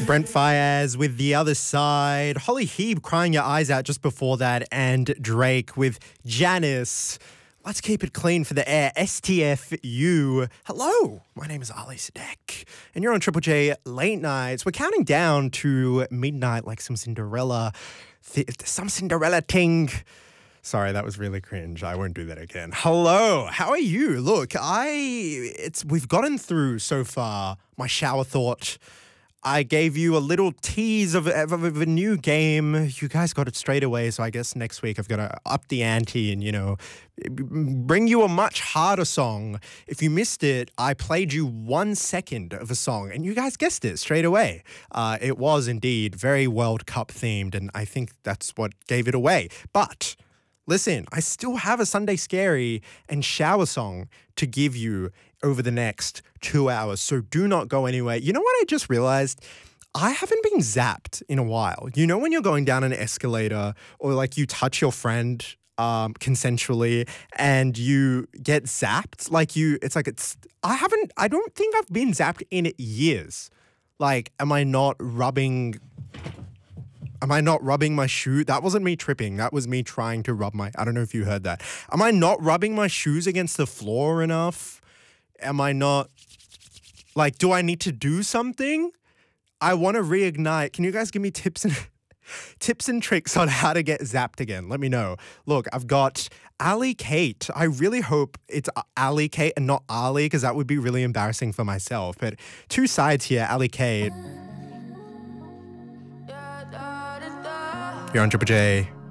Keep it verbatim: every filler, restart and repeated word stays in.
Brent Fayez with The Other Side. Holly Heeb crying your eyes out just before that. And Drake with Janice. Let's keep it clean for the air. S T F U. Hello, my name is Ali Sadek. And you're on Triple J Late Nights. We're counting down to midnight like some Cinderella. Th- some Cinderella ting. Sorry, that was really cringe. I won't do that again. Hello, how are you? Look, I it's we've gotten through so far my shower thought. I gave you a little tease of, of, of a new game. You guys got it straight away, so I guess next week I've got to up the ante and, you know, bring you a much harder song. If you missed it, I played you one second of a song, and you guys guessed it straight away. Uh, it was indeed very World Cup themed, and I think that's what gave it away. But listen, I still have a Sunday Scary and shower song to give you over the next two hours, so do not go anywhere. You know what I just realized? I haven't been zapped in a while. You know when you're going down an escalator or like you touch your friend um, consensually and you get zapped? Like you, it's like it's, I haven't, I don't think I've been zapped in years. Like, am I not rubbing... Am I not rubbing my shoe? That wasn't me tripping. That was me trying to rub my... I don't know if you heard that. Am I not rubbing my shoes against the floor enough? Am I not... Like, do I need to do something? I want to reignite. Can you guys give me tips and... tips and tricks on how to get zapped again? Let me know. Look, I've got Ali Kate. I really hope it's Ali Kate and not Ali, because that would be really embarrassing for myself. But two sides here, Ali Kate. You're on Triple J.